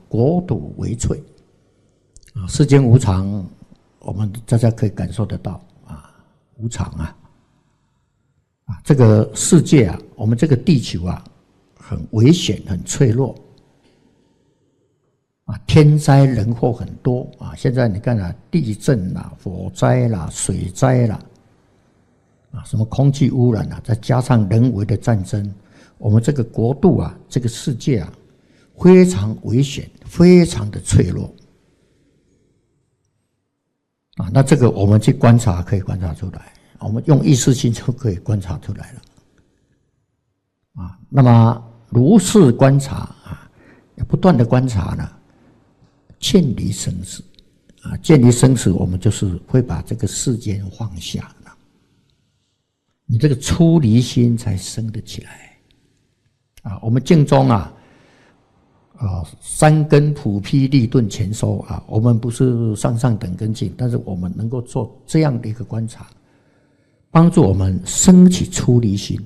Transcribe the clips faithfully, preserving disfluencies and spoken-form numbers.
国土为脆啊，世间无常，我们大家可以感受得到啊，无常啊，啊，这个世界啊，我们这个地球啊，很危险，很脆弱啊，天灾人祸很多啊。现在你看啊，地震啦、火灾啦、水灾啦，啊，什么空气污染啊，再加上人为的战争，我们这个国度啊，这个世界啊，非常危险，非常的脆弱啊。那这个我们去观察，可以观察出来，我们用意识心就可以观察出来了啊。那么如是观察啊，不断的观察呢，见离生死啊，见离生死，我们就是会把这个世间放下了。你这个出离心才生得起来啊。我们净宗啊，啊，三根普披利钝全收啊，我们不是上上等根境，但是我们能够做这样的一个观察，帮助我们升起出离心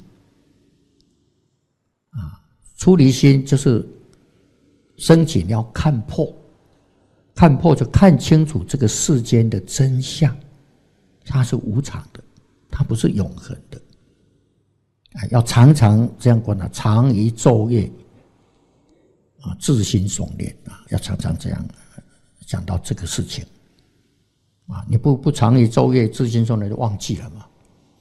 啊。出离心就是升起，你要看破，看破就看清楚这个世间的真相，它是无常的，它不是永恒的啊。要常常这样观察，常于昼夜啊，自心诵念啊，要常常这样讲到这个事情啊。你不不常于昼夜自心诵念，就忘记了嘛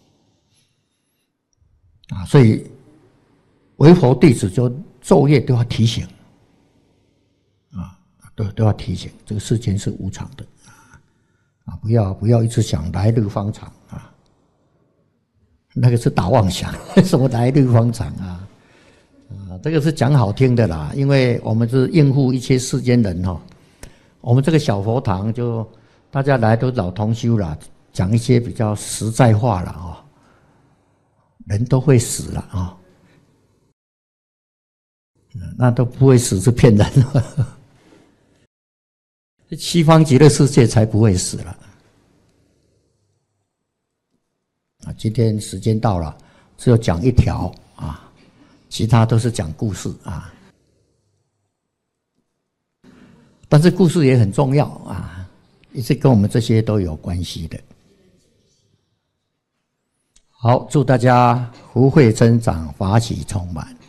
啊。所以为佛弟子就昼夜都要提醒啊，都都要提醒，这个世间是无常的啊，不要不要一直想来日方长啊，那个是打妄想，什么来日方长啊？啊，这个是讲好听的啦，因为我们是应付一切世间人哈。我们这个小佛堂就大家来都老同修啦，讲一些比较实在话了啊。人都会死了啊，那都不会死是骗人的。西方极乐世界才不会死了啊！今天时间到了，只有讲一条啊。其他都是讲故事啊，但是故事也很重要啊，也是跟我们这些都有关系的。好，祝大家福慧增长，法喜充满。